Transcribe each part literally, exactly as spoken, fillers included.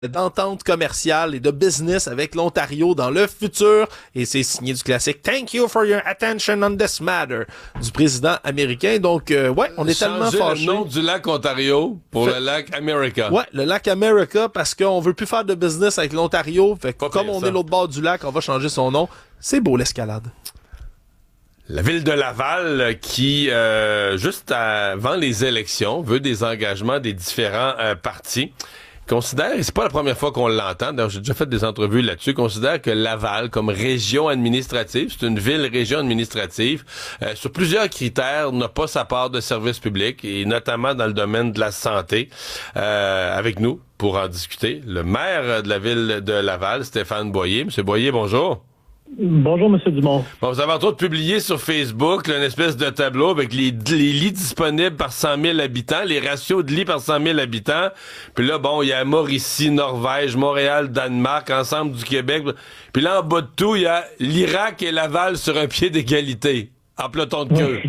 d'entente commerciale et de business avec l'Ontario dans le futur. Et c'est signé du classique Thank you for your attention on this matter du président américain. Donc, euh, ouais, on est Changer tellement fâchés. le nom du lac Ontario pour Fait... le lac America. Ouais, le lac America, parce qu'on veut plus faire de business avec l'Ontario. Fait que Pas comme pire, on ça. est l'autre bord du lac, on va changer son nom. C'est beau, l'escalade. La ville de Laval qui, euh, juste avant les élections, veut des engagements des différents euh, partis. Considère, et c'est pas la première fois qu'on l'entend, d'ailleurs j'ai déjà fait des entrevues là-dessus, considère que Laval, comme région administrative, c'est une ville-région administrative, euh, sur plusieurs critères, n'a pas sa part de services publics, et notamment dans le domaine de la santé. Euh, avec nous, pour en discuter, le maire de la ville de Laval, Stéphane Boyer. Monsieur Boyer, bonjour. Bonjour, Monsieur Dumont. Bon, vous avez entre autres publié sur Facebook là, une espèce de tableau avec les, les lits disponibles par cent mille habitants, les ratios de lits par cent mille habitants. Puis là, bon, il y a Mauricie, Norvège, Montréal, Danemark, ensemble du Québec. Puis là, en bas de tout, il y a l'Irak et Laval sur un pied d'égalité, en peloton de queue.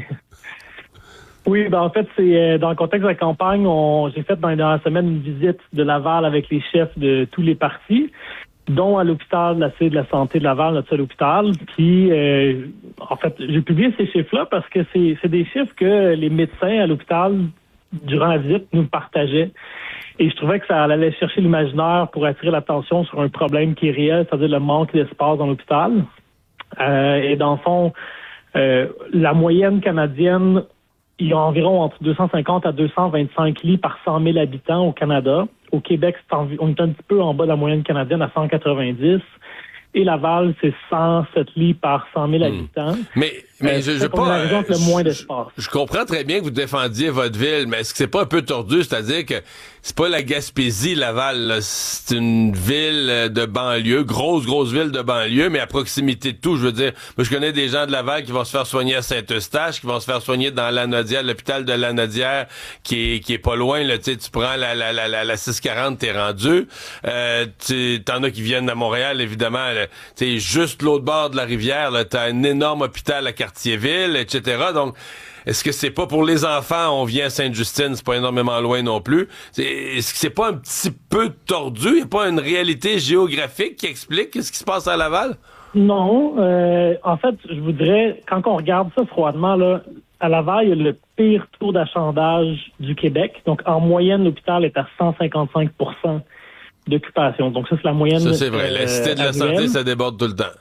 Oui, ben en fait, c'est euh, dans le contexte de la campagne, on, j'ai fait dans les dernières semaines une visite de Laval avec les chefs de tous les partis, dont à l'hôpital de la Cité de la Santé de Laval, notre seul hôpital. Puis, euh, en fait, j'ai publié ces chiffres-là parce que c'est, c'est des chiffres que les médecins à l'hôpital, durant la visite, nous partageaient. Et je trouvais que ça allait chercher l'imaginaire pour attirer l'attention sur un problème qui est réel, c'est-à-dire le manque d'espace dans l'hôpital. Euh, et dans le fond, euh, la moyenne canadienne, il y a environ entre deux cent cinquante à deux cent vingt-cinq lits par cent mille habitants au Canada. Au Québec, c'est en, on est un petit peu en bas de la moyenne canadienne à cent quatre-vingt-dix. Et Laval, c'est cent sept lits par cent mille habitants. Mmh. Mais, mais euh, je, je c'est pas. la région avec le moins d'espace. Je, je comprends très bien que vous défendiez votre ville, mais est-ce que c'est pas un peu tordu? C'est-à-dire que c'est pas la Gaspésie, Laval, là. C'est une ville de banlieue, grosse, grosse ville de banlieue, mais à proximité de tout. Je veux dire, moi, je connais des gens de Laval qui vont se faire soigner à Saint-Eustache, qui vont se faire soigner dans Lanaudière, l'hôpital de Lanaudière, qui est, qui est pas loin, là. Tu sais, tu prends la, la, la, la, la six quarante, t'es rendu. Euh, tu, t'en as qui viennent à Montréal, évidemment, là. Tu sais, juste l'autre bord de la rivière, là, t'as un énorme hôpital à Cartierville, et cetera. Donc, est-ce que c'est pas pour les enfants, on vient à Sainte-Justine, c'est pas énormément loin non plus. C'est, est-ce que c'est pas un petit peu tordu? Y a pas une réalité géographique qui explique ce qui se passe à Laval? Non. Euh, en fait, je voudrais, quand on regarde ça froidement, là, à Laval, il y a le pire taux d'achalandage du Québec. Donc, en moyenne, l'hôpital est à cent cinquante-cinq pour cent d'occupation. Donc, ça, c'est la moyenne. Ça, c'est vrai. Euh, la Cité de la annuelle. Santé, ça déborde tout le temps.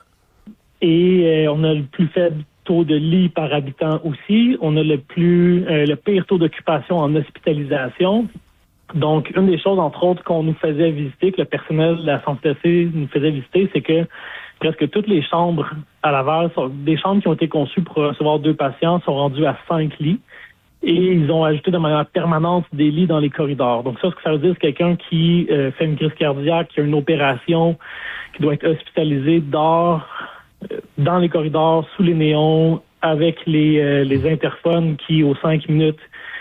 Et euh, on a le plus faible taux de lits par habitant aussi. On a le plus euh, le pire taux d'occupation en hospitalisation. Donc, une des choses, entre autres, qu'on nous faisait visiter, que le personnel de la santé nous faisait visiter, c'est que presque toutes les chambres à Laval, sont, des chambres qui ont été conçues pour recevoir deux patients, sont rendues à cinq lits. Et ils ont ajouté de manière permanente des lits dans les corridors. Donc ça, ce que ça veut dire, c'est quelqu'un qui euh, fait une crise cardiaque, qui a une opération, qui doit être hospitalisé, dort dans les corridors, sous les néons, avec les, euh, les interphones qui, aux cinq minutes,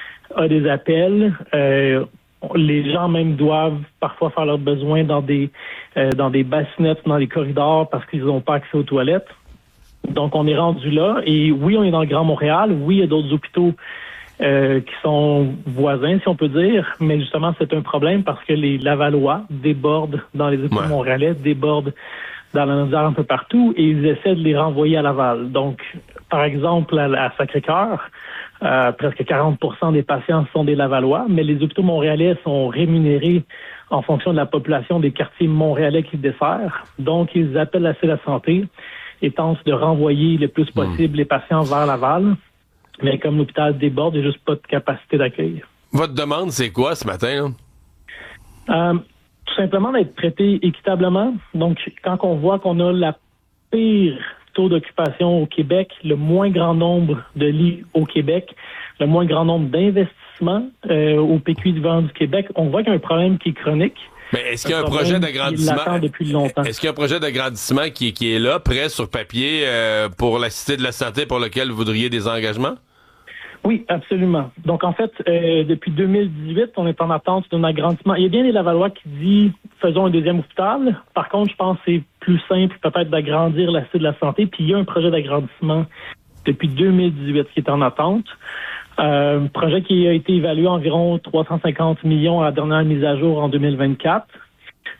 a des appels. Euh, les gens même doivent parfois faire leurs besoins dans des euh, dans des bassinettes, dans les corridors, parce qu'ils n'ont pas accès aux toilettes. Donc, on est rendu là. Et oui, on est dans le Grand Montréal. Oui, il y a d'autres hôpitaux euh, qui sont voisins, si on peut dire. Mais justement, c'est un problème parce que les Lavallois débordent dans les hôpitaux Ouais. montréalais, débordent dans la Naudière un peu partout, et ils essaient de les renvoyer à Laval. Donc, par exemple, à, à Sacré-Cœur, euh, presque quarante pour cent des patients sont des Lavallois, mais les hôpitaux montréalais sont rémunérés en fonction de la population des quartiers montréalais qu'ils desservent. Donc, ils appellent la C la Santé et tentent de renvoyer le plus possible mmh. les patients vers Laval. Mais comme l'hôpital déborde, il n'y a juste pas de capacité d'accueil. Votre demande, c'est quoi ce matin, là? Euh, Tout simplement d'être traité équitablement. Donc, quand on voit qu'on a la pire taux d'occupation au Québec, le moins grand nombre de lits au Québec, le moins grand nombre d'investissements euh, au P Q I du Québec, on voit qu'il y a un problème qui est chronique. Mais est-ce qu'il y a un, un projet d'agrandissement depuis longtemps. Est-ce qu'il y a un projet d'agrandissement qui, qui est là, prêt sur papier euh, pour la Cité de la Santé pour lequel vous voudriez des engagements? Oui, absolument. Donc, en fait, euh, depuis deux mille dix-huit, on est en attente d'un agrandissement. Il y a bien des Lavallois qui disent « faisons un deuxième hôpital ». Par contre, je pense que c'est plus simple peut-être d'agrandir la Cité de la Santé. Puis, il y a un projet d'agrandissement depuis deux mille dix-huit qui est en attente. Euh, un projet qui a été évalué à environ trois cent cinquante millions à la dernière mise à jour en deux mille vingt-quatre.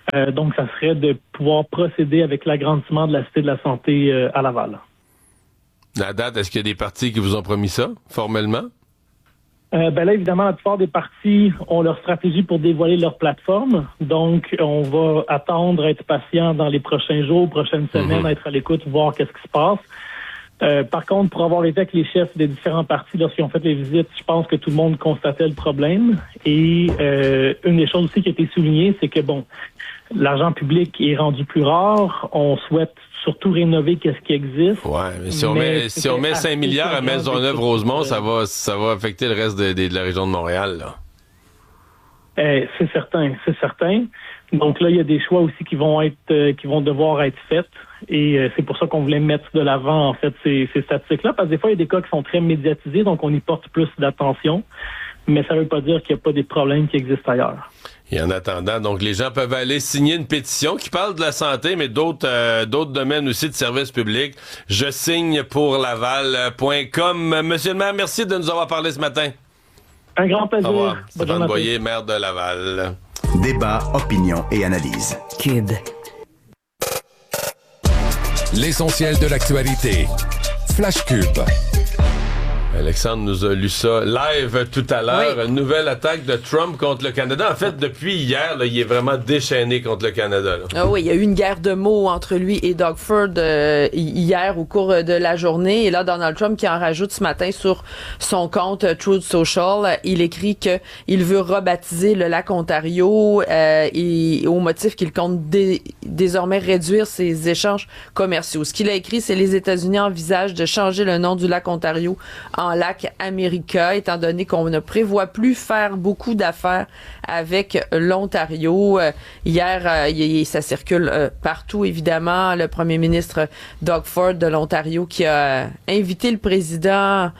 Euh, donc, ça serait de pouvoir procéder avec l'agrandissement de la Cité de la Santé euh, à Laval. La date, est-ce qu'il y a des partis qui vous ont promis ça, formellement? Euh, ben là, évidemment, la plupart des partis ont leur stratégie pour dévoiler leur plateforme. Donc, on va attendre, être patient dans les prochains jours, prochaines semaines, mm-hmm. être à l'écoute, voir qu'est-ce qui se passe. Euh, par contre, pour avoir été avec les chefs des différents partis lorsqu'ils ont fait les visites, je pense que tout le monde constatait le problème. Et euh, une des choses aussi qui a été soulignée, c'est que, bon, l'argent public est rendu plus rare. On souhaite surtout rénover qu'est-ce qui existe. Ouais, mais si on mais met, si on met cinq milliards à Maisonneuve-Rosemont, ça va, ça va affecter le reste de, de, de la région de Montréal, là. Euh, c'est certain, c'est certain. Donc là, il y a des choix aussi qui vont être, euh, qui vont devoir être faits. Et euh, c'est pour ça qu'on voulait mettre de l'avant, en fait, ces, ces statistiques-là. Parce que des fois, il y a des cas qui sont très médiatisés, donc on y porte plus d'attention. Mais ça ne veut pas dire qu'il n'y a pas des problèmes qui existent ailleurs. Et en attendant, donc les gens peuvent aller signer une pétition qui parle de la santé, mais d'autres euh, d'autres domaines aussi de services publics. Je signe pour Laval point com. Monsieur le maire, merci de nous avoir parlé ce matin. Un grand plaisir. Au revoir. Stéphane Boyer, maire de Laval. Débat, opinion et analyse. Cube. L'essentiel de l'actualité. Flash Cube. Alexandre nous a lu ça live tout à l'heure. Oui. Une nouvelle attaque de Trump contre le Canada. En fait, depuis hier, là, il est vraiment déchaîné contre le Canada. Là. Ah oui, il y a eu une guerre de mots entre lui et Doug Ford euh, hier au cours de la journée. Et là, Donald Trump qui en rajoute ce matin sur son compte euh, Truth Social. Il écrit que il veut rebaptiser le lac Ontario euh, et au motif qu'il compte dé- désormais réduire ses échanges commerciaux. Ce qu'il a écrit, c'est les États-Unis envisagent de changer le nom du lac Ontario en lac America, étant donné qu'on ne prévoit plus faire beaucoup d'affaires avec l'Ontario. Euh, hier, euh, y, ça circule euh, partout, évidemment. Le premier ministre Doug Ford de l'Ontario qui a invité le président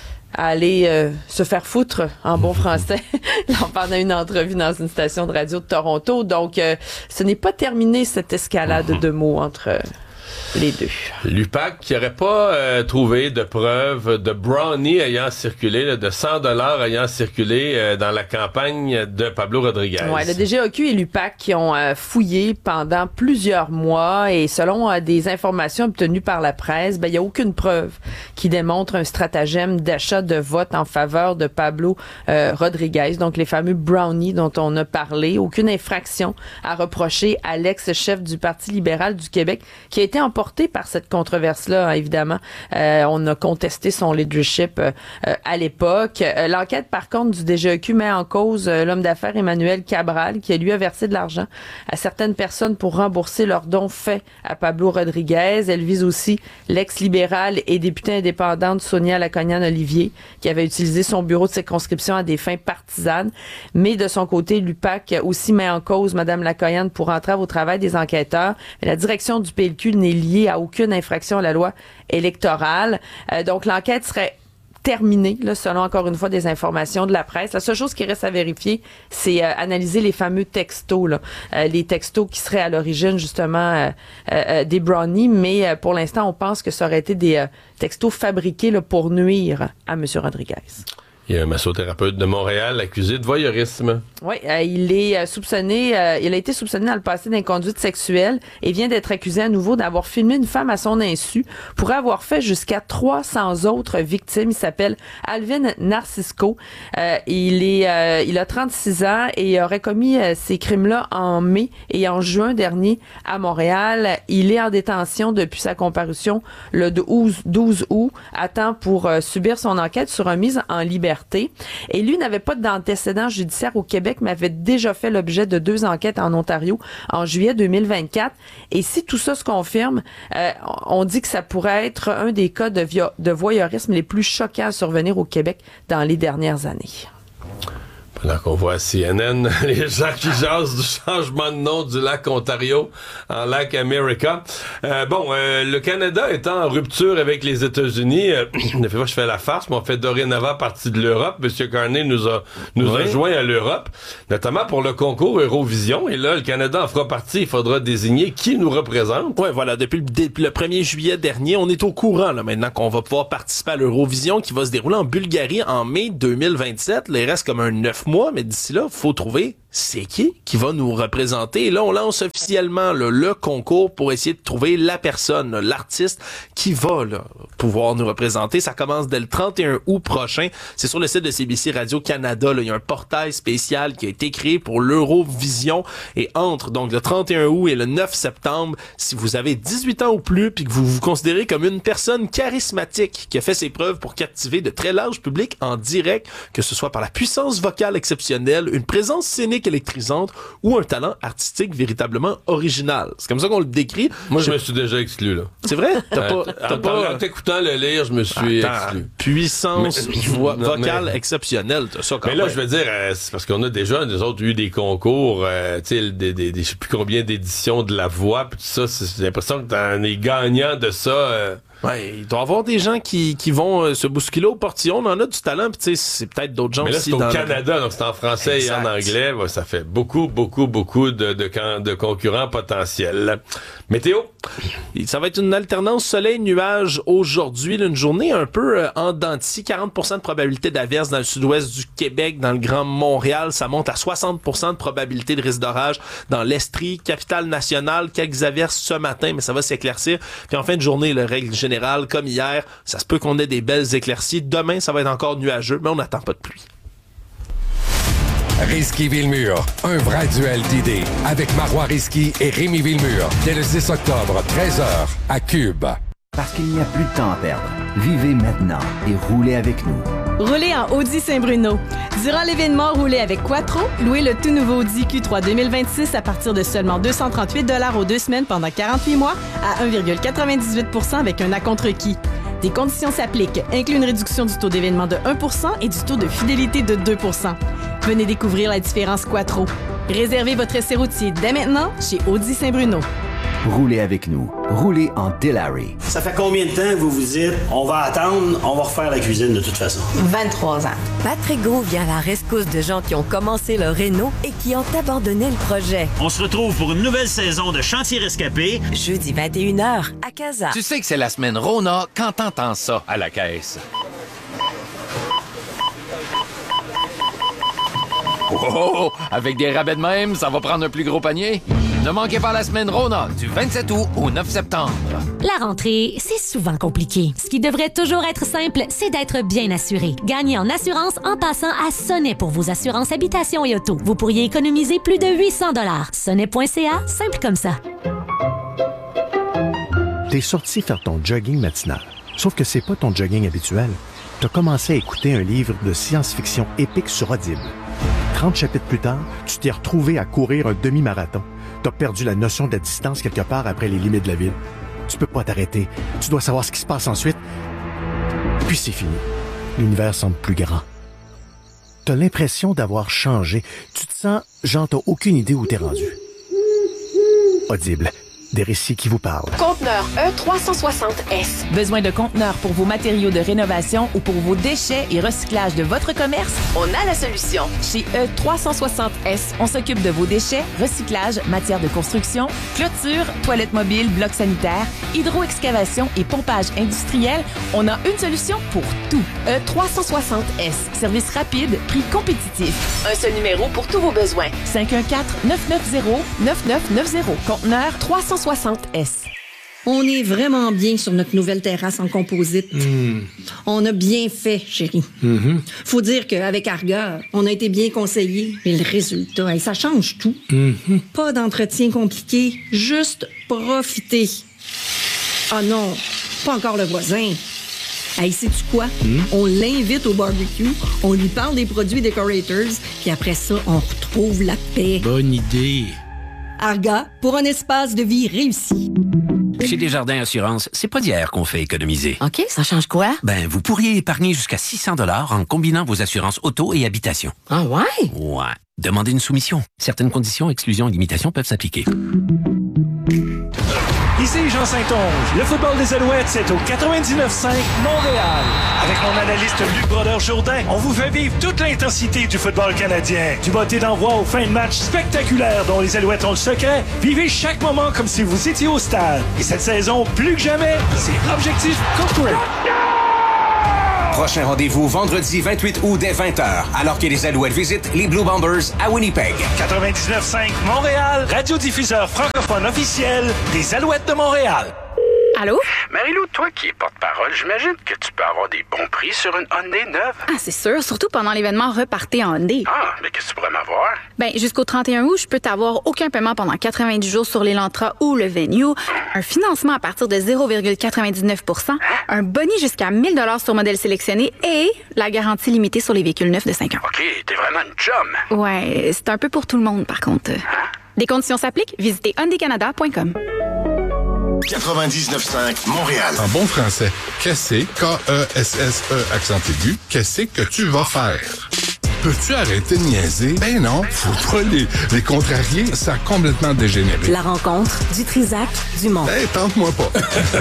à aller euh, se faire foutre, en bon français, pendant une entrevue dans une station de radio de Toronto. Donc, euh, ce n'est pas terminé, cette escalade de mots entre... Euh, les deux. L'U P A C qui n'aurait pas euh, trouvé de preuves de brownie ayant circulé, là, de cent dollars ayant circulé euh, dans la campagne de Pablo Rodriguez. Ouais, le D G A Q et l'U P A C qui ont euh, fouillé pendant plusieurs mois et selon euh, des informations obtenues par la presse, ben il y a aucune preuve qui démontre un stratagème d'achat de vote en faveur de Pablo euh, Rodriguez, donc les fameux brownies dont on a parlé, aucune infraction à reprocher à l'ex-chef du Parti libéral du Québec qui a été emporté par cette controverse-là, hein, évidemment. Euh, on a contesté son leadership euh, euh, à l'époque. Euh, l'enquête, par contre, du D G A Q met en cause euh, l'homme d'affaires Emmanuel Cabral, qui lui a versé de l'argent à certaines personnes pour rembourser leurs dons faits à Pablo Rodriguez. Elle vise aussi l'ex-libérale et députée indépendante Sonia Laconian-Olivier, qui avait utilisé son bureau de circonscription à des fins partisanes. Mais de son côté, l'U P A C aussi met en cause Mme Laconian pour entrave au travail des enquêteurs. Mais la direction du P L Q n'est liée à aucune infraction à la loi électorale. Euh, donc, l'enquête serait terminée, là, selon encore une fois des informations de la presse. La seule chose qui reste à vérifier, c'est euh, analyser les fameux textos, là, euh, les textos qui seraient à l'origine justement euh, euh, des brownies, mais euh, pour l'instant, on pense que ça aurait été des euh, textos fabriqués là, pour nuire à M. Rodriguez. Il y a un massothérapeute de Montréal accusé de voyeurisme. Oui, euh, il est euh, soupçonné, euh, il a été soupçonné dans le passé d'inconduite sexuelle et vient d'être accusé à nouveau d'avoir filmé une femme à son insu, pourrait avoir fait jusqu'à trois cents autres victimes. Il s'appelle Alvin Narcisco. Euh, il est, euh, il a trente-six ans et aurait commis euh, ces crimes-là en mai et en juin dernier à Montréal. Il est en détention depuis sa comparution le douze août, à temps pour euh, subir son enquête sur une mise en liberté. Et lui n'avait pas d'antécédent judiciaire au Québec, mais avait déjà fait l'objet de deux enquêtes en Ontario en juillet deux mille vingt-quatre. Et si tout ça se confirme, euh, on dit que ça pourrait être un des cas de, via- de voyeurisme les plus choquants à survenir au Québec dans les dernières années. Pendant qu'on voit à C N N les gens qui jasent du changement de nom du lac Ontario en lac America. Euh, bon, euh, le Canada étant en rupture avec les États-Unis, euh, des fois je fais la farce, mais on fait dorénavant partie de l'Europe. Monsieur Carney nous a nous oui. a joint à l'Europe, notamment pour le concours Eurovision. Et là, le Canada en fera partie. Il faudra désigner qui nous représente. Ouais, voilà. Depuis le, depuis le premier juillet dernier, on est au courant là maintenant qu'on va pouvoir participer à l'Eurovision qui va se dérouler en Bulgarie en mai deux mille vingt-sept. Là, il reste comme un neuf mois, mais d'ici là, il faut trouver c'est qui qui va nous représenter? Et là, on lance officiellement là, le concours pour essayer de trouver la personne, là, l'artiste qui va là, pouvoir nous représenter. Ça commence dès le trente et un août prochain. C'est sur le site de C B C Radio-Canada. Là, il y a un portail spécial qui a été créé pour l'Eurovision. Et entre donc le trente et un août et le neuf septembre, si vous avez dix-huit ans ou plus puis que vous vous considérez comme une personne charismatique qui a fait ses preuves pour captiver de très larges publics en direct, que ce soit par la puissance vocale exceptionnelle, une présence scénique électrisante ou un talent artistique véritablement original. C'est comme ça qu'on le décrit. Moi, je, je me suis déjà exclu, là. C'est vrai? T'as euh, pas, t'as en, pas... en t'écoutant le lire, je me suis Attends, exclu. Puissance mais, vo- non, vocale mais, exceptionnelle, t'as ça quand mais là, même. je veux dire, euh, c'est parce qu'on a déjà, nous autres, eu des concours, euh, tu sais, des, des, des, je sais plus combien d'éditions de la voix, pis tout ça, c'est, j'ai l'impression que t'en es gagnant de ça. Euh, Ouais, il doit y avoir des gens qui, qui vont euh, se bousculer au portillon. On en a du talent, puis tu sais, c'est peut-être d'autres gens mais là, aussi. c'est au dans Canada, le... donc c'est en français exact. Et en anglais. Ouais, ça fait beaucoup, beaucoup, beaucoup de, de, de, de concurrents potentiels. Météo? Ça va être une alternance soleil-nuage aujourd'hui. Une journée un peu euh, en dents de scie. quarante pour cent de probabilité d'averse dans le sud-ouest du Québec, dans le Grand Montréal. Ça monte à soixante pour cent de probabilité de risque d'orage dans l'Estrie, Capitale-Nationale. Quelques averses ce matin, mais ça va s'éclaircir. Puis en fin de journée, la règle générale, comme hier, ça se peut qu'on ait des belles éclaircies. Demain, ça va être encore nuageux, mais on n'attend pas de pluie. Rizky Villemur, un vrai duel d'idées avec Marois Rizky et Rémi Villemur dès le six octobre, treize heures, à Cube. Parce qu'il n'y a plus de temps à perdre. Vivez maintenant et roulez avec nous. Roulez en Audi Saint-Bruno. Durant l'événement Roulez avec Quattro, louez le tout nouveau Audi Q trois deux mille vingt-six à partir de seulement deux cent trente-huit dollars aux deux semaines pendant quarante-huit mois à un virgule quatre-vingt-dix-huit pour cent avec un acompte requis. Des conditions s'appliquent, inclut une réduction du taux d'événement de un pour cent et du taux de fidélité de deux pour cent. Venez découvrir la différence Quattro. Réservez votre essai routier dès maintenant chez Audi Saint-Bruno. Roulez avec nous. Roulez en Dilawri. Ça fait combien de temps que vous vous dites on va attendre, on va refaire la cuisine de toute façon? vingt-trois ans. Patrick Gros vient à la rescousse de gens qui ont commencé leur réno et qui ont abandonné le projet. On se retrouve pour une nouvelle saison de Chantier Rescapé. Jeudi vingt et une heures à Casa. Tu sais que c'est la semaine Rona quand t'entends ça à la caisse. Oh, avec des rabais de même, ça va prendre un plus gros panier. Ne manquez pas la semaine Rona du vingt-sept août au neuf septembre. La rentrée, c'est souvent compliqué. Ce qui devrait toujours être simple, c'est d'être bien assuré. Gagnez en assurance en passant à Sonnet pour vos assurances habitation et auto. Vous pourriez économiser plus de huit cents dollars. Sonnet point c a, simple comme ça. T'es sorti faire ton jogging matinal. Sauf que c'est pas ton jogging habituel. T'as commencé à écouter un livre de science-fiction épique sur Audible. trente chapitres plus tard, tu t'es retrouvé à courir un demi-marathon. T'as perdu la notion de la distance quelque part après les limites de la ville. Tu peux pas t'arrêter. Tu dois savoir ce qui se passe ensuite. Puis c'est fini. L'univers semble plus grand. T'as l'impression d'avoir changé. Tu te sens genre t'as aucune idée où t'es rendu. Audible. Des récits qui vous parlent. Conteneur E trois cent soixante S. Besoin de conteneurs pour vos matériaux de rénovation ou pour vos déchets et recyclage de votre commerce? On a la solution. Chez E trois cent soixante S, on s'occupe de vos déchets, recyclage, matières de construction, clôture, toilettes mobiles, blocs sanitaires, hydro-excavation et pompage industriel. On a une solution pour tout. E trois cent soixante S. Service rapide, prix compétitif. Un seul numéro pour tous vos besoins. cinq un quatre, neuf neuf zéro, neuf neuf neuf zéro. Conteneur trois cent soixante S. On est vraiment bien sur notre nouvelle terrasse en composite. Mmh. On a bien fait, chérie. Mmh. Faut dire qu'avec Arga, on a été bien conseillés. Et le résultat, ça change tout. Mmh. Pas d'entretien compliqué, juste profiter. Ah non, pas encore le voisin. Hey, sais-tu quoi? Mmh. On l'invite au barbecue, on lui parle des produits Decorators, puis après ça, on retrouve la paix. Bonne idée. Arga, pour un espace de vie réussi. Chez Desjardins Assurance, c'est pas d'hier qu'on fait économiser. OK, ça change quoi? Ben, vous pourriez épargner jusqu'à six cents dollars en combinant vos assurances auto et habitation. Ah ouais? Ouais. Demandez une soumission. Certaines conditions, exclusions et limitations peuvent s'appliquer. Ici Jean Saint-Onge. Le football des Alouettes, c'est au quatre-vingt-dix-neuf cinq Montréal. Avec mon analyste Luc Brodeur-Jourdain, on vous fait vivre toute l'intensité du football canadien. Du botté d'envoi aux fins de match spectaculaires dont les Alouettes ont le secret. Vivez chaque moment comme si vous étiez au stade. Et cette saison, plus que jamais, c'est Objectif Coupe Grey. Prochain rendez-vous vendredi vingt-huit août dès vingt heures, alors que les Alouettes visitent les Blue Bombers à Winnipeg. quatre-vingt-dix-neuf virgule cinq Montréal, radiodiffuseur francophone officiel des Alouettes de Montréal. Allô? Marie-Lou, toi qui es porte-parole, j'imagine que tu peux avoir des bons prix sur une Hyundai neuve. Ah, c'est sûr, surtout pendant l'événement Repartez en Hyundai. Ah, mais qu'est-ce que tu pourrais m'avoir? Ben, jusqu'au trente et un août, je peux t'avoir aucun paiement pendant quatre-vingt-dix jours sur l'Elantra ou le Venue, un financement à partir de zéro virgule quatre-vingt-dix-neuf pour cent, un boni jusqu'à mille dollars sur modèle sélectionné et la garantie limitée sur les véhicules neufs de cinq ans. OK, t'es vraiment une chum. Ouais, c'est un peu pour tout le monde, par contre. Hein? Des conditions s'appliquent, visitez hyundai canada point com. quatre-vingt-dix-neuf virgule cinq Montréal. En bon français, qu'est-ce K E S S E accent aigu, qu'est-ce que tu vas faire? Peux-tu arrêter de niaiser? Ben non, faut pas les, les contrarier, ça a complètement dégénéré. La rencontre du Trisac Dumont. Ben, tente-moi pas.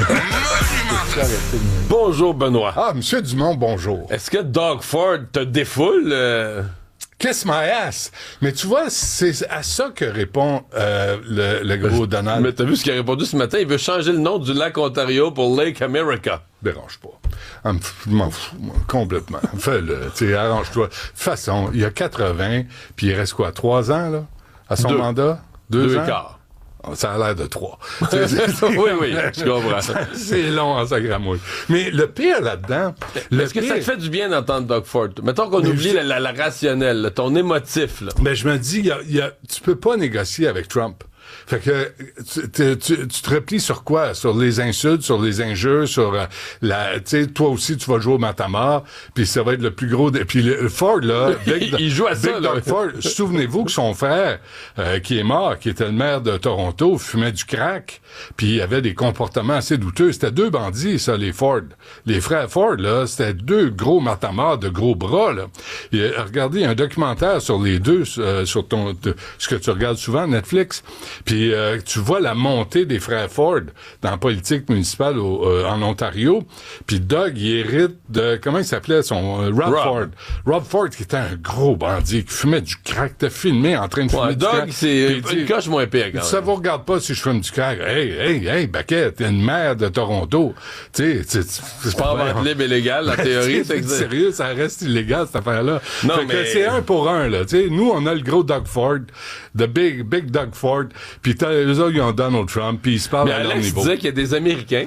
Bonjour, Benoît. Ah, Monsieur Dumont, bonjour. Est-ce que Doug Ford te défoule? Euh... Kiss my ass. Mais tu vois, c'est à ça que répond euh, le, le gros Donald. Mais t'as vu ce qu'il a répondu ce matin? Il veut changer le nom du lac Ontario pour Lake America. Dérange pas. Ah, je m'en fous, moi, complètement. Fais-le, tu sais, arrange-toi. De toute façon, il y a quatre-vingts, puis il reste quoi, trois ans, là, à son Deux. mandat? Deux, Deux ans? quarts. Ça a l'air de trois. oui, oui, je comprends. C'est long en sagramouille. Mais le pire là-dedans... Le Est-ce que pire... ça te fait du bien d'entendre Doug Ford? Mettons qu'on Mais oublie je... la, la, la rationnelle, là, ton émotif. Là. Ben, je me dis, y a, y a, tu peux pas négocier avec Trump. Fait que tu, tu, tu te replies sur quoi? Sur les insultes, sur les injures, sur euh, la... Tu sais, toi aussi, tu vas jouer au matamor, puis ça va être le plus gros... De... Puis le, Ford, là... Big, il joue à Big ça, là. Doug Ford, souvenez-vous que son frère, euh, qui est mort, qui était le maire de Toronto, fumait du crack, puis il avait des comportements assez douteux. C'était deux bandits, ça, les Ford. Les frères Ford, là, c'était deux gros matamors de gros bras, là. Et, regardez, il y a un documentaire sur les deux, euh, sur ton... T- ce que tu regardes souvent, Netflix. Puis euh, tu vois la montée des frères Ford dans la politique municipale au, euh, en Ontario. Puis Doug, il hérite de... Comment il s'appelait son... Euh, Rob, Rob Ford. Rob Ford, qui était un gros bandit, qui fumait du crack. T'as filmé en train de fumer ouais, du Doug, crack. Doug, c'est puis, une coche moins pire, quand même. Ça vous regarde pas si je fume du crack. Hey, hey, hey, Baquet, t'es une maire de Toronto. Tu sais, c'est pas en vente libre et légale, la théorie. c'est sérieux, ça reste illégal, cette affaire-là. Non, fait mais... que c'est un pour un, là. Tu sais, nous, on a le gros Doug Ford, the big, big Doug Ford, puis eux autres, ils ont Donald Trump, puis ils se parlent mais à leur Alex niveau. disait qu'il y a des Américains,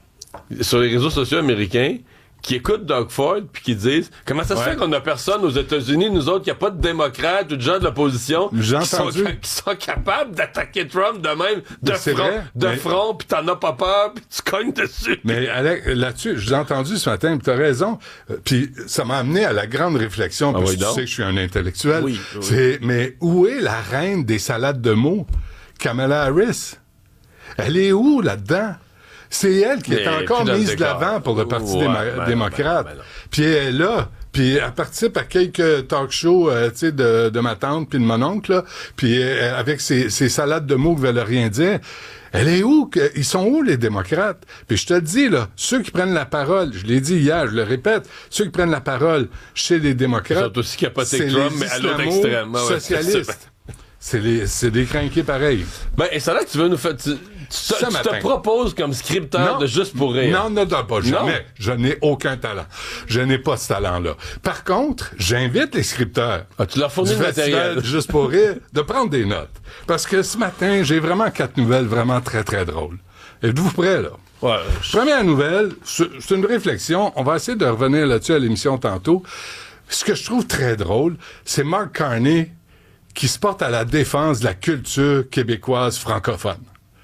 sur les réseaux sociaux américains, qui écoutent Doug Ford puis qui disent comment ça se Ouais. fait qu'on a personne aux États-Unis, nous autres, qu'il n'y a pas de démocrates ou de gens de l'opposition qui sont, qui sont capables d'attaquer Trump de même, de Mais c'est front, vrai, de mais- front, puis t'en as pas peur, puis tu cognes dessus. Mais Alex, là-dessus, je l'ai entendu ce matin, puis t'as raison. Euh, Puis ça m'a amené à la grande réflexion, parce Ah oui, que tu donc. sais que je suis un intellectuel. Oui, oui. C'est, mais où est la reine des salades de mots? Kamala Harris. Elle est où là-dedans? C'est elle qui Mais est encore plus dans le mise de décor. l'avant pour le Parti Ouais, démo- ben non, démocrate. ben non, ben non. Puis elle est là. Puis elle participe à quelques talk shows, euh, tu sais, de, de ma tante puis de mon oncle, là. Puis euh, avec ses, ses salades de mots qui veulent rien dire. Elle est où? que- Ils sont où, les démocrates? Puis je te le dis, là, ceux qui prennent la parole, je l'ai dit hier, je le répète, ceux qui prennent la parole chez les démocrates... Ils sont aussi capotés que c'est Trump, les mais à l'autre islamo- extrême. Ah ouais, socialistes. C'est les, c'est des crinqués pareils. Ben, et ça là que tu veux nous faire... Tu, tu, te- Ce tu matin. te proposes comme scripteur Non. de Juste pour rire. Non, non, non, pas jamais. Non. Je n'ai aucun talent. Je n'ai pas ce talent-là. Par contre, j'invite les scripteurs Ah, tu leur fournis du le festival matériel. Juste pour rire de prendre des notes. Parce que ce matin, j'ai vraiment quatre nouvelles vraiment très, très drôles. Êtes-vous prêts, là? Ouais. Première nouvelle, c'est c'est une réflexion. On va essayer de revenir là-dessus à l'émission tantôt. Ce que je trouve très drôle, c'est Mark Carney qui se porte à la défense de la culture québécoise francophone.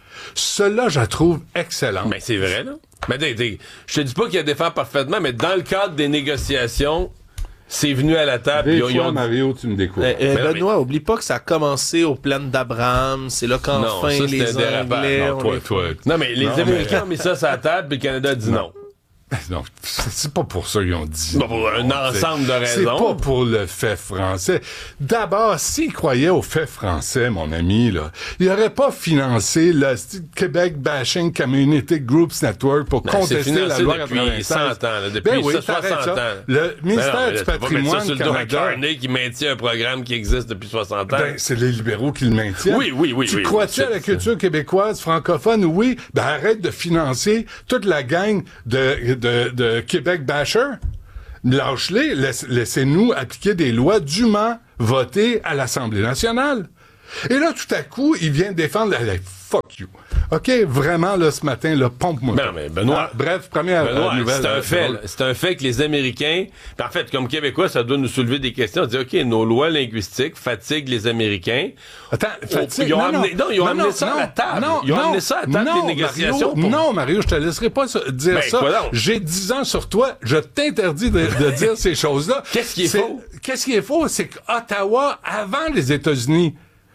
Cela, je la trouve excellente. Mais c'est vrai, là. Mais t'es- t'es- je te dis pas qu'il a défend parfaitement, mais dans le cadre des négociations, c'est venu à la table. Des ils ont- ils fois, ont- Mario, tu me découvres. Euh, euh, Mais non, Benoît, oublie pas que ça a commencé aux plaines d'Abraham. C'est là Non, qu'enfin ça, c'était les un dérapage. Anglais... Non, on toi, les- toi. Non, mais les Non, Américains mais- ont mis ça sur la table, puis le Canada a dit non. Non, c'est pas pour ça qu'ils ont dit. Bon, pour un ensemble de C'est raisons. pas pour le fait français. D'abord, s'ils croyaient au fait français, mon ami, là, ils n'auraient pas financé le Québec Bashing Community Groups Network pour Ben, c'est contester la financé loi depuis quatre-vingt-seize. cent ans, là, depuis ben oui, ça, t'arrêtes soixante ça. ans. Le ministère Ben non, mais du là, tu vas pas mettre ça patrimoine sur le dos à Canada... Carney qui maintient un programme qui existe depuis soixante ans. Ben, c'est les libéraux qui le maintiennent. Oui, oui, oui, Tu oui, crois-tu oui, à la c'est- culture québécoise francophone? Oui. Ben, arrête de financer toute la gang de, de, de Québec Basher. Lâche-les, laisse, laissez-nous appliquer des lois dûment votées à l'Assemblée nationale. Et là, tout à coup, il vient défendre la... Fuck you. OK, vraiment, là, ce matin, là, pompe-moi. Ben non, mais Benoît... Ah, bref, première Benoît, euh, nouvelle. c'est un euh, fait, drôle. là. C'est un fait que les Américains... En fait, comme Québécois, ça doit nous soulever des questions. On dit, OK, nos lois linguistiques fatiguent les Américains. Attends, fatigue... Ils ont non, amené, non, ils ont non, amené non, ça non, à la table. Non, ils ont non, amené ça à la table non, des négociations. Mario, pour... Non, Mario, je te laisserai pas dire ben, ça. J'ai dix ans sur toi. Je t'interdis de, de dire ces choses-là. Qu'est-ce qui est, est faux? Qu'est-ce qui est faux? C'est qu'Ottawa, avant les États-Unis,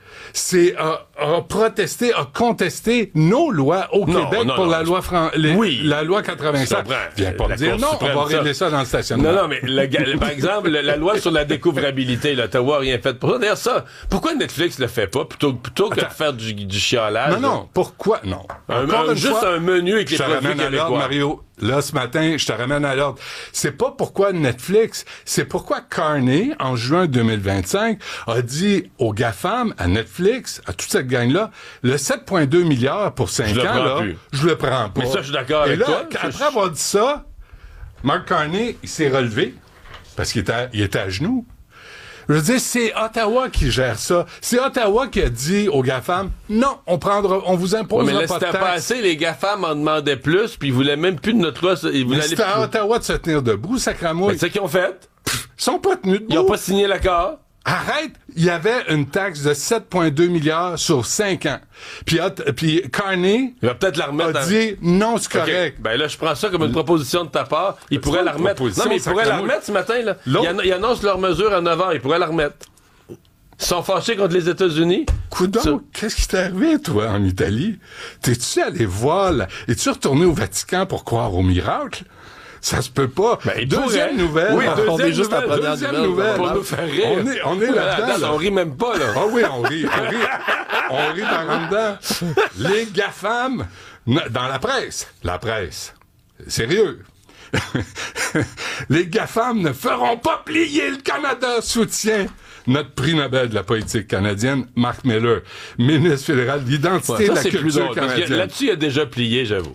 c'est a, a protesté, a contesté nos lois au non, Québec non, pour non, la loi Fran- les, oui. la loi quatre-vingt-sept. Viens pas me dire non, on va régler ça dans le stationnement. Non, non, mais le, par exemple, la, la loi sur la découvrabilité, l'Ottawa n'a rien fait pour ça. D'ailleurs, ça, pourquoi Netflix le fait pas plutôt, plutôt que de faire du, du chiolage? Non, non, pourquoi? Non. Un, un, juste fois, un menu avec les produits québécois. Mario. Là, ce matin, je te ramène à l'ordre. C'est pas pourquoi Netflix, c'est pourquoi Carney, en juin deux mille vingt-cinq, a dit aux GAFAM, à Netflix, à toute cette gang-là, le sept virgule deux milliards pour cinq ans, là, plus. je le prends pas. Mais ça, je suis d'accord avec Et là, toi. après je... avoir dit ça, Mark Carney, il s'est relevé, parce qu'il était à, il était à genoux. Je veux dire, c'est Ottawa qui gère ça. C'est Ottawa qui a dit aux GAFAM, non, on prendra, on vous imposera ouais, mais là, pas de taxes. C'était pas assez, les GAFAM en demandaient plus, puis ils voulaient même plus de notre loi. Ils mais c'était à Ottawa de se tenir debout, sacramouille. Mais c'est ce qu'ils ont fait. Pff, ils sont pas tenus debout. Ils ont pas signé l'accord. Arrête! Il y avait une taxe de sept virgule deux milliards sur cinq ans. Puis, puis Carney il va peut-être la remettre a dans... dit non, c'est correct. Okay. Ben là, je prends ça comme une proposition de ta part. Il pourrait la remettre. Non, mais il pourrait la remettre ce matin. Là. Ils annoncent leur mesure à neuf heures. Ils pourraient la remettre. Ils sont fâchés contre les États-Unis. Coudon, qu'est-ce qui t'est arrivé, toi, en Italie? T'es-tu allé voir, là? Es-tu retourné au Vatican pour croire au miracle? Ça se peut pas. Ben, deuxième pourrait. nouvelle. Oui, deuxième on est juste nouvelle, à deuxième nouvelle. nouvelle. Pour nous faire rire. On est, on est là-dedans. Là, là. On rit même pas, là. Ah oui, on rit. On rit, on rit par en dedans. Les GAFAM, dans la presse. La presse. Sérieux. Les GAFAM ne feront pas plier le Canada, soutient notre prix Nobel de la politique canadienne, Mark Miller, ministre fédéral de l'identité ouais, et de la c'est culture plus drôle, canadienne. Parce que là-dessus, il a déjà plié, j'avoue.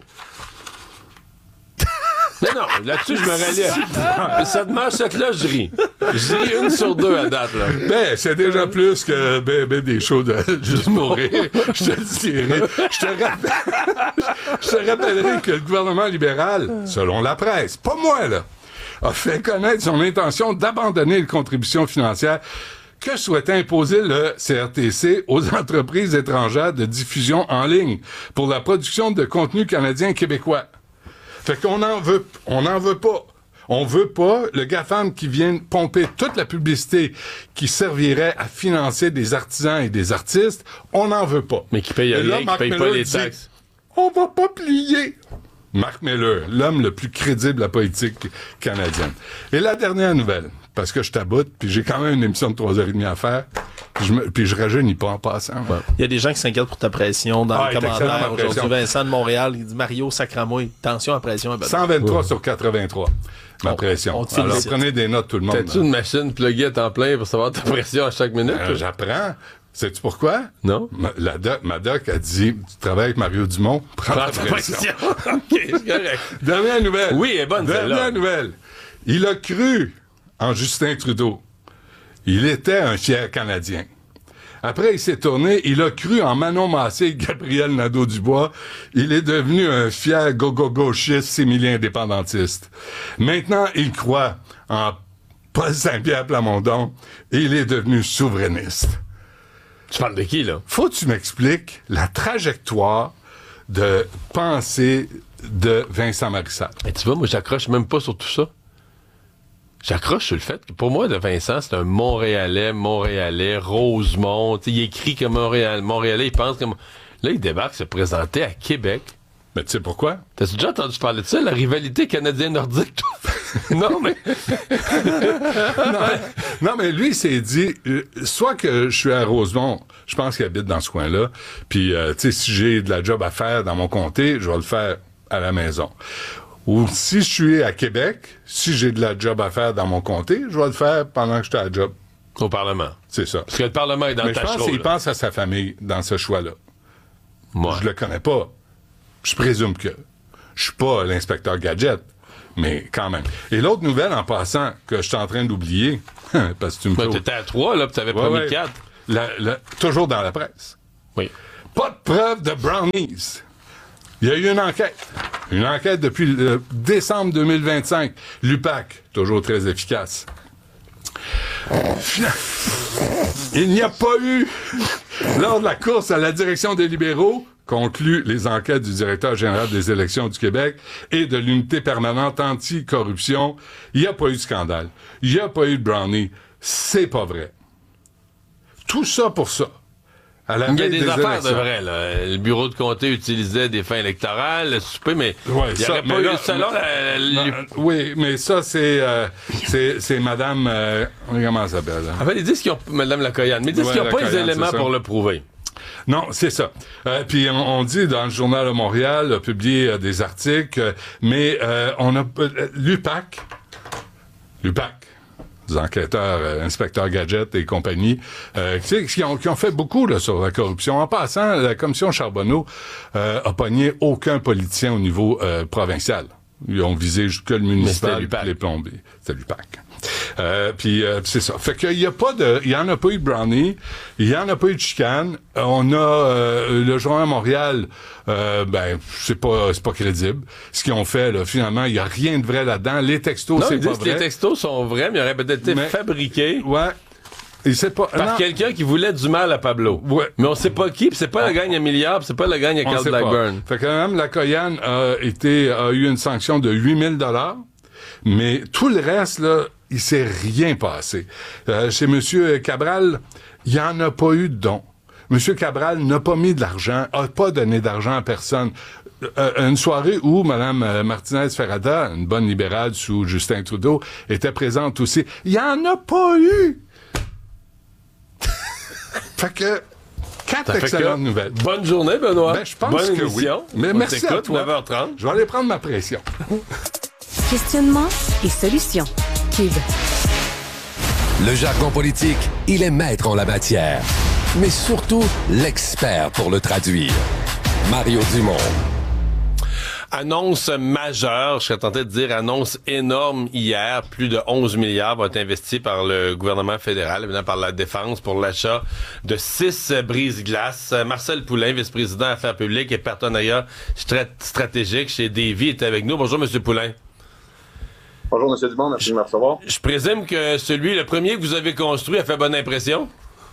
Non, non, là-dessus, je me rallie. Cette manchette-là, je ris. Je ris une sur deux à date, là. Ben, c'est déjà plus que ben, ben des shows de juste pour rire. Je te dirais. Je te rappelle, je te rappellerai que le gouvernement libéral, selon la presse, pas moi, là, a fait connaître son intention d'abandonner les contributions financières que souhaitait imposer le C R T C aux entreprises étrangères de diffusion en ligne pour la production de contenu canadien et québécois. Fait qu'on n'en veut, on n'en veut pas. On veut pas le GAFAM qui vient pomper toute la publicité qui servirait à financer des artisans et des artistes. On n'en veut pas. Mais qui paye rien, qui paye pas les taxes. On va pas plier. Mark Miller, l'homme le plus crédible de la politique canadienne. Et la dernière nouvelle, parce que je taboute, puis j'ai quand même une émission de trois heures trente à faire, puis je, me, puis je rajeunis pas en passant. Ouais. Il y a des gens qui s'inquiètent pour ta pression dans ah, les commentaires. Aujourd'hui, Vincent de Montréal, il dit Mario Sacramouille, tension à pression. Ben cent vingt-trois ouais. sur quatre-vingt-trois, ma on, pression. On Alors prenez des notes tout le monde. T'as-tu une machine pluguée à temps plein pour savoir ta pression à chaque minute? Euh, J'apprends. Sais-tu pourquoi? Non. Ma, la doc, ma doc a dit, tu travailles avec Mario Dumont, prends ta pression. OK, c'est correct. Dernière nouvelle. Oui, elle est bonne, Dernière celle-là. nouvelle. Il a cru en Justin Trudeau. Il était un fier Canadien. Après, il s'est tourné, il a cru en Manon Massé et Gabriel Nadeau-Dubois. Il est devenu un fier go-go-gauchiste sémilien indépendantiste. Maintenant, il croit en Paul Saint-Pierre Plamondon et il est devenu souverainiste. Tu parles de qui, là? Faut que tu m'expliques la trajectoire de pensée de Vincent Marissal. Mais tu vois, moi, j'accroche même pas sur tout ça. J'accroche sur le fait que, pour moi, de Vincent, c'est un Montréalais, Montréalais, Rosemont. T'sais, il écrit comme Montréal, Montréalais, il pense comme... Là, il débarque se présenter à Québec. Mais tu sais pourquoi? T'as-tu déjà entendu parler de ça, la rivalité canadienne-nordique, toi? Non, mais... non, non, mais lui, il s'est dit, euh, soit que je suis à Rosemont, je pense qu'il habite dans ce coin-là, puis, euh, tu sais, si j'ai de la job à faire dans mon comté, je vais le faire à la maison. Ou si je suis à Québec, si j'ai de la job à faire dans mon comté, je vais le faire pendant que je suis à la job. Au Parlement. C'est ça. Parce que le Parlement est dans mais ta je pense qu'il pense à sa famille dans ce choix-là. Moi. Je le connais pas. Je présume que je suis pas l'inspecteur Gadget. Mais quand même. Et l'autre nouvelle, en passant, que je suis en train d'oublier, parce que tu me ben, fais... T'étais à trois, là, puis t'avais ouais, promis ouais. quatre. La, la, toujours dans la presse. Oui. Pas de preuve de brownies. Il y a eu une enquête. Une enquête depuis le décembre deux mille vingt-cinq. L'U P A C, toujours très efficace. Il n'y a pas eu, lors de la course à la direction des libéraux, conclut les enquêtes du directeur général des élections du Québec et de l'unité permanente anti-corruption, il n'y a pas eu de scandale. Il n'y a pas eu de brownie. C'est pas vrai. Tout ça pour ça. À la il y a veille des, des affaires élections. de vrai, là. Le bureau de comté utilisait des fins électorales, le souper, mais ouais, il n'y ça, aurait pas mais eu là, selon la, la, non, oui, mais ça, c'est euh, c'est, c'est Madame... Euh, comment ça s'appelle? Hein? En fait, ils disent qu'ils ont... Madame Lacoyane, mais ils disent ouais, qu'ils n'ont pas les Lacoyane, éléments pour le prouver. Non, c'est ça. Euh, puis on, on dit dans le Journal de Montréal, a publié euh, des articles, euh, mais euh, on a... Euh, L'U P A C, l'U P A C, des enquêteurs, euh, inspecteurs Gadget et compagnie, euh, qui, ont, qui ont fait beaucoup là, sur la corruption. En passant, la commission Charbonneau euh, a pogné aucun politicien au niveau euh, provincial. Ils ont visé que le municipal et les plombiers. C'était l'U P A C. Euh, puis euh, c'est ça. Fait qu'il y a pas de, il y en a pas eu de brownie, il y en a pas eu de chicane. On a euh, le Journal de Montréal, euh, ben c'est pas c'est pas crédible. Ce qu'ils ont fait là, finalement, il y a rien de vrai là-dedans. Les textos, non, c'est ils pas disent vrai. Que les textos sont vrais, mais ils auraient peut-être été mais, fabriqués. Ouais. Et c'est pas, par non. quelqu'un qui voulait du mal à Pablo. Ouais. Mais on sait pas qui, pis c'est pas la gagne à milliards, pis c'est pas la gagne à Carl Blackburn. Fait que Mme Lacoyane a été a eu une sanction de huit mille dollars, mais tout le reste là, il s'est rien passé. Euh, chez Monsieur Cabral, il y en a pas eu de don. Monsieur Cabral n'a pas mis de l'argent, a pas donné d'argent à personne. Euh, une soirée où Mme Martinez-Ferrada, une bonne libérale sous Justin Trudeau, était présente aussi. Il y en a pas eu. Fait que, quatre excellentes que, nouvelles. Bonne journée, Benoît. Ben, je pense bonne que émission. oui. Mais on merci à toi. neuf heures trente. Je vais aller prendre ma pression. Questionnement et solutions. Cube. Le jargon politique, il est maître en la matière, mais surtout l'expert pour le traduire. Mario Dumont. Annonce majeure, je serais tenté de dire annonce énorme hier. Plus de onze milliards vont être investis par le gouvernement fédéral, évidemment par la Défense, pour l'achat de six brise-glaces. Marcel Poulain, vice-président Affaires publiques et partenariat stratégique chez Davy, est avec nous. Bonjour, M. Poulain. Bonjour, M. Dumont, merci de me recevoir. Je présume que celui, le premier que vous avez construit, a fait bonne impression?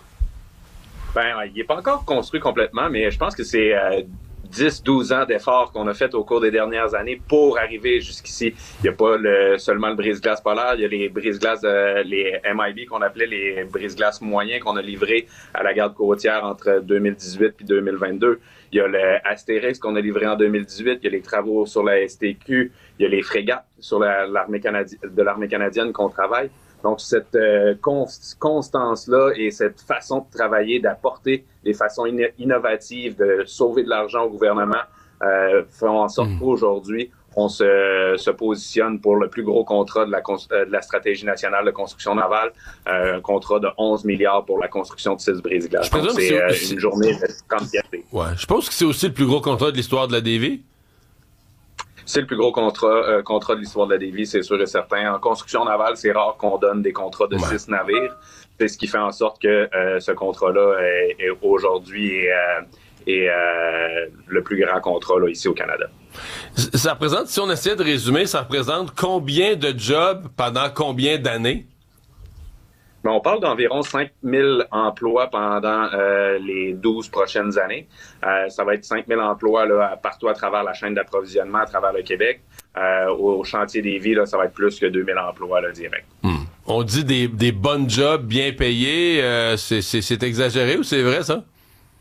Ben, il n'est pas encore construit complètement, mais je pense que c'est euh, dix douze ans d'efforts qu'on a fait au cours des dernières années pour arriver jusqu'ici. Il n'y a pas le, seulement le brise-glace polaire, il y a les brise-glaces, euh, les M I B qu'on appelait les brise-glaces moyens qu'on a livrés à la garde côtière entre deux mille dix-huit et deux mille vingt-deux. Il y a le Astérix qu'on a livré en deux mille dix-huit, il y a les travaux sur la S T Q, il y a les frégates sur la, l'armée canadi- de l'armée canadienne qu'on travaille. Donc, cette euh, const- constance-là et cette façon de travailler, d'apporter des façons in- innovatives, de sauver de l'argent au gouvernement, euh, font en sorte mmh. qu'aujourd'hui, on se, se positionne pour le plus gros contrat de la, euh, de la stratégie nationale de construction navale, euh, un contrat de onze milliards pour la construction de six brise-glaces. Donc, c'est, c'est euh, une journée de grande fierté. Ouais, je pense que c'est aussi le plus gros contrat de l'histoire de la Davy. C'est le plus gros contrat, euh, contrat de l'histoire de la Davy, c'est sûr et certain. En construction navale, c'est rare qu'on donne des contrats de ouais. six navires. C'est ce qui fait en sorte que euh, ce contrat-là est, est aujourd'hui est, euh, est euh, le plus grand contrat là, ici au Canada. Ça représente, si on essaie de résumer, ça représente combien de jobs pendant combien d'années? Mais on parle d'environ cinq mille emplois pendant euh, les douze prochaines années. Euh, ça va être cinq mille emplois là, partout à travers la chaîne d'approvisionnement, à travers le Québec. Euh, au, au chantier des villes, là, ça va être plus que deux mille emplois là, direct. Hmm. On dit des, des bons jobs bien payés. Euh, c'est, c'est, c'est exagéré ou c'est vrai, ça?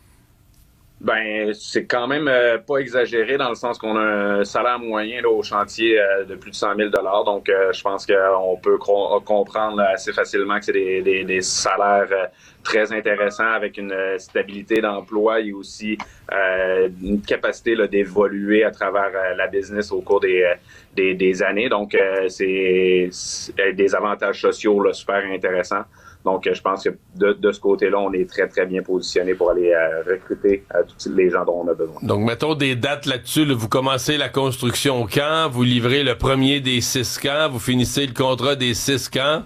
Ben, c'est quand même euh, pas exagéré dans le sens qu'on a un salaire moyen là, au chantier euh, de plus de cent mille dollars. Donc, euh, je pense qu'on peut cro- comprendre là, assez facilement que c'est des, des, des salaires euh, très intéressants avec une euh, stabilité d'emploi et aussi euh, une capacité là, d'évoluer à travers euh, la business au cours des, euh, des, des années. Donc, euh, c'est, c'est des avantages sociaux là, super intéressants. Donc, je pense que de, de ce côté-là, on est très, très bien positionné pour aller euh, recruter euh, tous les gens dont on a besoin. Donc, mettons des dates là-dessus. Là, vous commencez la construction quand? Vous livrez le premier des six quand? Vous finissez le contrat des six quand?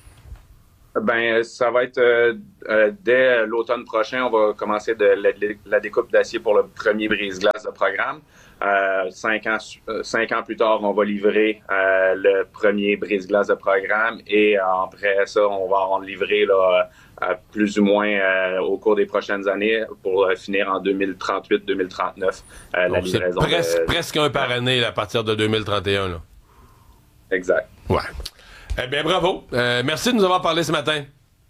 Ben, ça va être euh, euh, dès l'automne prochain, on va commencer de la, la découpe d'acier pour le premier brise-glace de programme. Euh, cinq ans, euh, cinq ans plus tard, on va livrer euh, le premier brise-glace de programme et euh, après ça, on va en livrer là, euh, plus ou moins euh, au cours des prochaines années pour euh, finir en deux mille trente-huit deux mille trente-neuf euh, la livraison. C'est presque, de... presque un par année là, à partir de deux mille trente et un. Là. Exact. Ouais. Eh bien, bravo. Euh, merci de nous avoir parlé ce matin.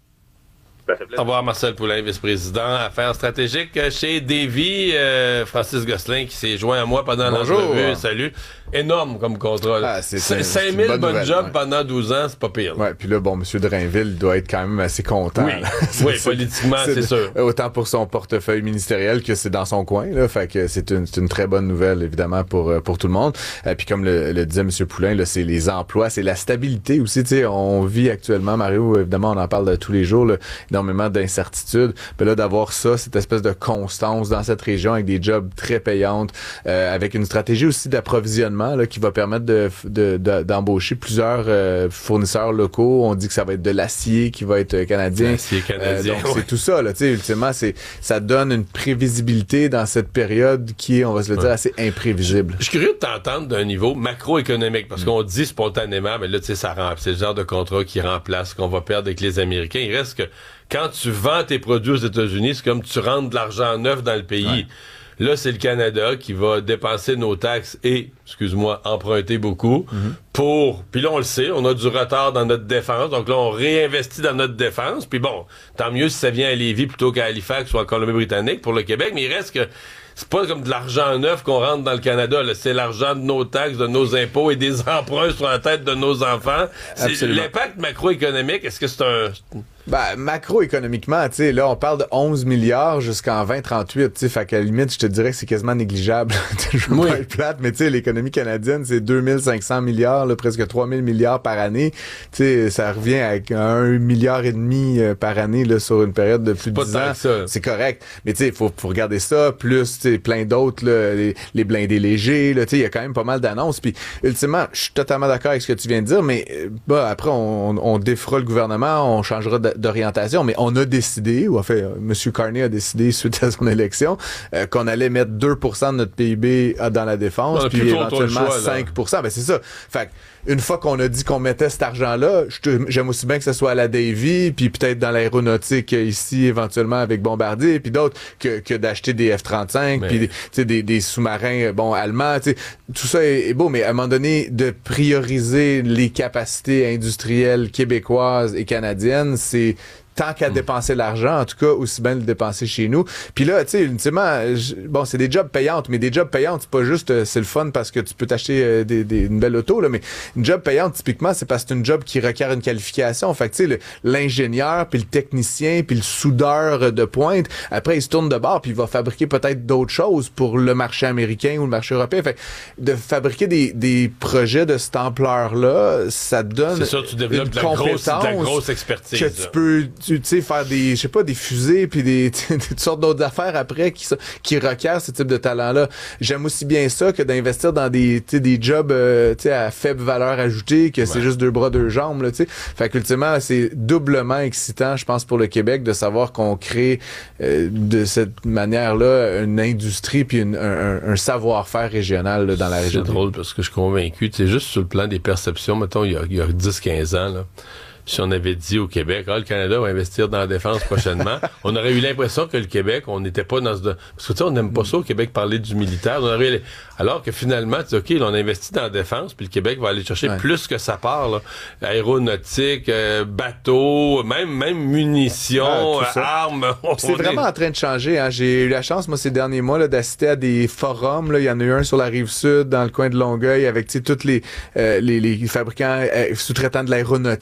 Au revoir, Marcel Poulain, vice-président Affaires stratégiques chez Davy. Euh, Francis Gosselin qui s'est joint à moi pendant l'entrevue. Salut. Énorme comme contrat. Là. Ah, c'est cinq mille bonnes jobs ouais. pendant douze ans, c'est pas pire. Ouais, puis là, bon, M. Drainville doit être quand même assez content. Oui, oui politiquement, c'est, c'est sûr. Autant pour son portefeuille ministériel que c'est dans son coin. Là, fait que c'est une, c'est une très bonne nouvelle, évidemment, pour, pour tout le monde. Et puis comme le, le disait M. Poulain, là, c'est les emplois, c'est la stabilité aussi. Tu sais, on vit actuellement, Mario, évidemment, on en parle tous les jours, là, énormément d'incertitudes. Mais là, d'avoir ça, cette espèce de constance dans cette région avec des jobs très payantes, euh, avec une stratégie aussi d'approvisionnement là, qui va permettre de, de, de, d'embaucher plusieurs euh, fournisseurs locaux. On dit que ça va être de l'acier qui va être canadien. L'acier canadien. Euh, donc, ouais. c'est tout ça. Là, ultimement, c'est, ça donne une prévisibilité dans cette période qui est, on va se le dire, ouais. assez imprévisible. Je suis curieux de t'entendre d'un niveau macroéconomique, parce mmh. qu'on dit spontanément, mais là, tu sais, ça rem- c'est le genre de contrat qui remplace qu'on va perdre avec les Américains. Il reste que quand tu vends tes produits aux États-Unis, c'est comme tu rentres de l'argent neuf dans le pays. Ouais. Là, c'est le Canada qui va dépenser nos taxes et, excuse-moi, emprunter beaucoup mm-hmm. pour... Puis là, on le sait, on a du retard dans notre défense. Donc là, on réinvestit dans notre défense. Puis bon, tant mieux si ça vient à Lévis plutôt qu'à Halifax ou en Colombie-Britannique pour le Québec. Mais il reste que c'est pas comme de l'argent neuf qu'on rentre dans le Canada. Là. C'est l'argent de nos taxes, de nos impôts et des emprunts sur la tête de nos enfants. C'est Absolument. L'impact macroéconomique, est-ce que c'est un... Ben, macroéconomiquement, tu sais, là, on parle de onze milliards jusqu'en vingt trente-huit, tu sais, fait qu'à la limite, je te dirais que c'est quasiment négligeable. Je veux oui. pas être plate, mais tu sais, l'économie canadienne, c'est deux mille cinq cents milliards, là, presque trois mille milliards par année. Tu sais, ça revient à un milliard et demi par année, là, sur une période de plus de dix ans. Ça. C'est correct. Mais tu sais, il faut, faut regarder ça, plus, tu sais, plein d'autres, là, les, les blindés légers, là, tu sais, il y a quand même pas mal d'annonces. Puis, ultimement, je suis totalement d'accord avec ce que tu viens de dire, mais, bah, après, on, on défera le gouvernement, on changera de, d'orientation, mais on a décidé, ou en fait, M. Carney a décidé suite à son élection, euh, qu'on allait mettre deux pour cent de notre P I B dans la défense, puis éventuellement choix, cinq pour cent. Ben c'est ça. Fait une fois qu'on a dit qu'on mettait cet argent-là, j'aime aussi bien que ce soit à la Davy, puis peut-être dans l'aéronautique ici, éventuellement avec Bombardier, puis d'autres, que, que d'acheter des F trente-cinq, mais... puis des, des, des sous-marins bon allemands. T'sais, tout ça est, est beau, mais à un moment donné, de prioriser les capacités industrielles québécoises et canadiennes, c'est tant qu'à mmh. dépenser l'argent, en tout cas, aussi bien le dépenser chez nous. Puis là, tu sais, ultimement, j- bon, c'est des jobs payantes, mais des jobs payantes, c'est pas juste, euh, c'est le fun parce que tu peux t'acheter euh, des, des, une belle auto, là, mais une job payante, typiquement, c'est parce que c'est une job qui requiert une qualification. Fait que, tu sais, le, l'ingénieur, puis le technicien, puis le soudeur de pointe, après, il se tourne de bord, puis il va fabriquer peut-être d'autres choses pour le marché américain ou le marché européen. Fait que de fabriquer des, des projets de cette ampleur-là, ça donne c'est sûr, tu développes de la, grosse, de la grosse expertise. Que tu peux... tu sais, faire des, je sais pas, des fusées puis des, toutes sortes d'autres affaires après qui, qui requièrent ce type de talent-là. J'aime aussi bien ça que d'investir dans des, tu sais, des jobs, euh, tu sais, à faible valeur ajoutée, que ouais. c'est juste deux bras, deux jambes, là, tu sais. Fait qu'ultimement, c'est doublement excitant, je pense, pour le Québec de savoir qu'on crée euh, de cette manière-là une industrie puis une, un, un savoir-faire régional là, dans la région. C'est drôle parce que je suis convaincu, tu sais, juste sur le plan des perceptions, mettons, il y a, il y a dix quinze ans, là, si on avait dit au Québec, ah, le Canada va investir dans la défense prochainement, on aurait eu l'impression que le Québec, on n'était pas dans ce... Parce que tu sais, on n'aime pas ça au Québec parler du militaire. On aurait... Alors que finalement, tu dis, OK, là, on investit dans la défense, puis le Québec va aller chercher ouais. plus que sa part, là. Aéronautique, euh, bateaux, même, même munitions, ah, euh, armes. C'est vraiment est... en train de changer. Hein. J'ai eu la chance, moi, ces derniers mois, là, d'assister à des forums. Là. Il y en a eu un sur la Rive-Sud, dans le coin de Longueuil, avec tous les, euh, les, les fabricants euh, sous-traitants de l'aéronautique, et cetera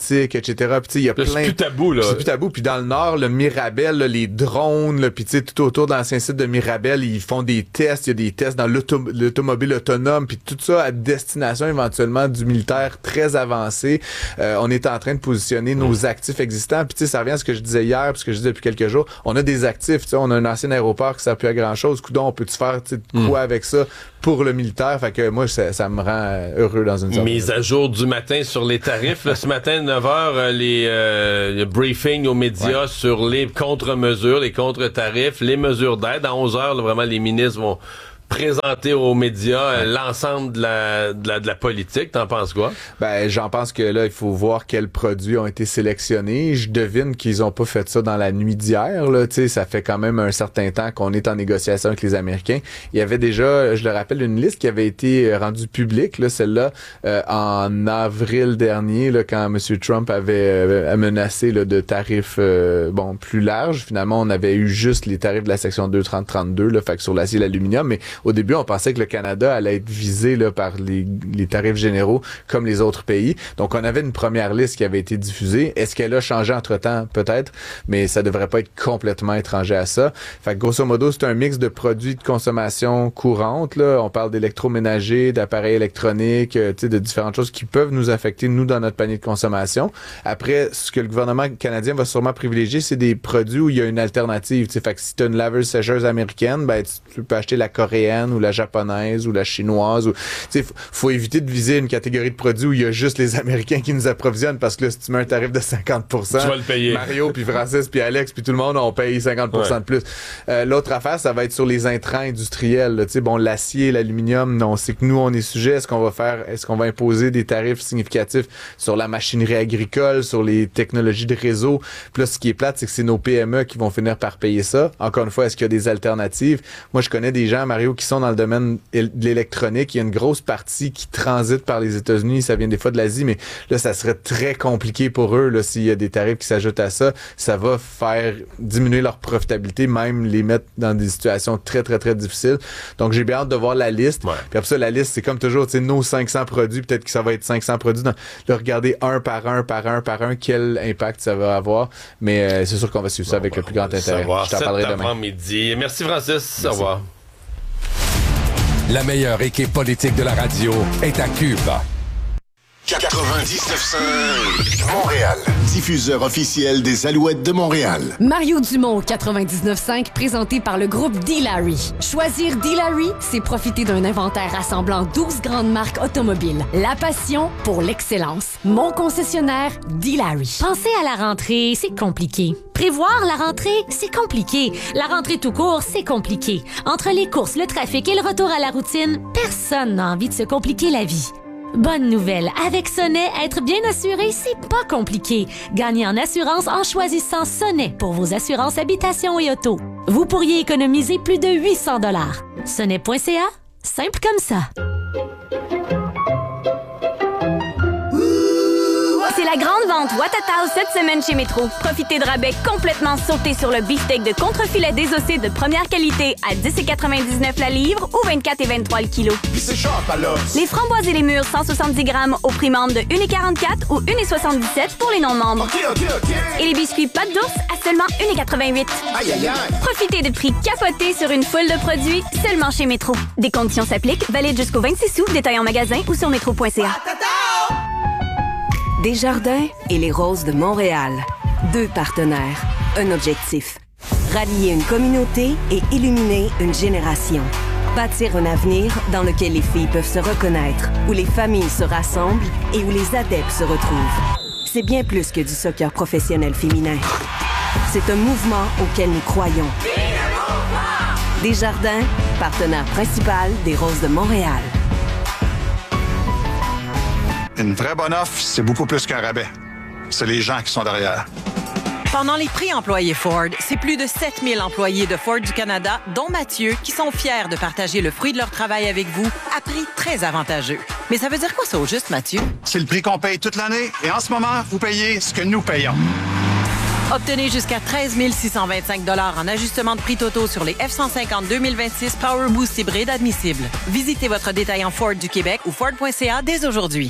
cetera. Puis tu sais, il y a là, plein... C'est plus tabou, là. C'est plus tabou. Puis dans le Nord, le Mirabel, là, les drones, là, puis tu sais, tout autour de l'ancien site de Mirabel, ils font des tests. Il y a des tests dans l'auto- l'automobile autonome, puis tout ça à destination éventuellement du militaire très avancé. Euh, on est en train de positionner nos actifs existants. Puis tu sais, ça revient à ce que je disais hier, puis ce que je disais depuis quelques jours. On a des actifs, tu sais, on a un ancien aéroport qui sert plus à grand-chose. Coudon, on peut-tu faire, tu sais, quoi mm. avec ça pour le militaire? Fait que moi, ça, ça me rend heureux dans une zone. Mise à jour du matin sur les tarifs. Là, ce matin, neuf heures, les euh, le briefing aux médias ouais. sur les contre-mesures, les contre-tarifs, les mesures d'aide. À onze heures, là, vraiment, les ministres vont présenter aux médias ouais. l'ensemble de la, de, la, de la politique. T'en penses quoi? Ben, j'en pense que là, il faut voir quels produits ont été sélectionnés. Je devine qu'ils ont pas fait ça dans la nuit d'hier, là. Tu sais, ça fait quand même un certain temps qu'on est en négociation avec les Américains. Il y avait déjà, je le rappelle, une liste qui avait été rendue publique, là, celle-là, euh, en avril dernier, là, quand M. Trump avait euh, menacé là, de tarifs euh, bon plus larges. Finalement, on avait eu juste les tarifs de la section deux trente trente-deux, là, fait que sur l'acier et l'aluminium, mais au début, on pensait que le Canada allait être visé là, par les, les tarifs généraux comme les autres pays. Donc, on avait une première liste qui avait été diffusée. Est-ce qu'elle a changé entre-temps? Peut-être, mais ça devrait pas être complètement étranger à ça. Fait que grosso modo, c'est un mix de produits de consommation courante. Là. On parle d'électroménager, d'appareils électroniques, euh, de différentes choses qui peuvent nous affecter, nous, dans notre panier de consommation. Après, ce que le gouvernement canadien va sûrement privilégier, c'est des produits où il y a une alternative. T'sais. Fait que si tu as une laveuse-sécheuse américaine, ben, tu, tu peux acheter la coréenne ou la japonaise ou la chinoise. Ou, tu sais, faut, faut éviter de viser une catégorie de produits où il y a juste les Américains qui nous approvisionnent parce que là, si tu mets un tarif de cinquante pour cent, tu vas le payer. Mario, puis Francis, puis Alex, puis tout le monde, on paye cinquante pour cent ouais. de plus. Euh, l'autre affaire, ça va être sur les intrants industriels. Tu sais, bon, l'acier, l'aluminium, on sait que nous, on est sujet. Est-ce qu'on va faire, est-ce qu'on va imposer des tarifs significatifs sur la machinerie agricole, sur les technologies de réseau? Puis là, ce qui est plate, c'est que c'est nos P M E qui vont finir par payer ça. Encore une fois, est-ce qu'il y a des alternatives? Moi, je connais des gens, Mario, qui sont dans le domaine de l'électronique. Il y a une grosse partie qui transite par les États-Unis. Ça vient des fois de l'Asie, mais là, ça serait très compliqué pour eux là, s'il y a des tarifs qui s'ajoutent à ça. Ça va faire diminuer leur profitabilité, même les mettre dans des situations très, très, très difficiles. Donc, j'ai bien hâte de voir la liste. Ouais. Puis après ça, la liste, c'est comme toujours, tu sais, nos cinq cents produits, peut-être que ça va être cinq cents produits. Donc, là, regarder un par un, par un, par un, quel impact ça va avoir. Mais euh, c'est sûr qu'on va suivre ça bon, avec bon, le plus grand intérêt. Savoir. Je t'en parlerai demain. Midi. Merci, Francis. Merci. Au revoir. La meilleure équipe politique de la radio est à Cube. quatre-vingt-dix-neuf cinq Montréal, diffuseur officiel des Alouettes de Montréal. Mario Dumont, quatre-vingt-dix-neuf cinq, présenté par le groupe D-Larry. Choisir D-Larry, c'est profiter d'un inventaire rassemblant douze grandes marques automobiles. La passion pour l'excellence. Mon concessionnaire, D-Larry. Penser à la rentrée, c'est compliqué. Prévoir la rentrée, c'est compliqué. La rentrée tout court, c'est compliqué. Entre les courses, le trafic et le retour à la routine, personne n'a envie de se compliquer la vie. Bonne nouvelle, avec Sonnet, être bien assuré, c'est pas compliqué. Gagnez en assurance en choisissant Sonnet pour vos assurances habitation et auto. Vous pourriez économiser plus de huit cents dollars. Sonnet point c a, simple comme ça. C'est la grande vente Watatao cette semaine chez Métro. Profitez de rabais complètement sautés sur le beefsteak de contrefilet désossé de première qualité à dix et quatre-vingt-dix-neuf la livre ou vingt-quatre et vingt-trois le kilo. Puis c'est sharp à l'os. Les framboises et les mûres cent soixante-dix grammes au prix membre de un et quarante-quatre ou un et soixante-dix-sept pour les non-membres. OK, OK, OK. Et les biscuits pâte d'ours à seulement un et quatre-vingt-huit. Aïe, aïe, aïe. Profitez de prix capotés sur une foule de produits seulement chez Métro. Des conditions s'appliquent, valide jusqu'au vingt-six août, détail en magasin ou sur métro point c a. Desjardins et les Roses de Montréal. Deux partenaires, un objectif. Rallier une communauté et illuminer une génération. Bâtir un avenir dans lequel les filles peuvent se reconnaître, où les familles se rassemblent et où les adeptes se retrouvent. C'est bien plus que du soccer professionnel féminin. C'est un mouvement auquel nous croyons. Desjardins, partenaire principal des Roses de Montréal. Une vraie bonne offre, c'est beaucoup plus qu'un rabais. C'est les gens qui sont derrière. Pendant les prix employés Ford, c'est plus de sept mille employés de Ford du Canada, dont Mathieu, qui sont fiers de partager le fruit de leur travail avec vous à prix très avantageux. Mais ça veut dire quoi ça au juste, Mathieu? C'est le prix qu'on paye toute l'année et en ce moment, vous payez ce que nous payons. Obtenez jusqu'à treize mille six cent vingt-cinq dollars en ajustement de prix totaux sur les F cent cinquante deux mille vingt-six Power Boost hybride admissibles. Visitez votre détaillant Ford du Québec ou Ford point c a dès aujourd'hui.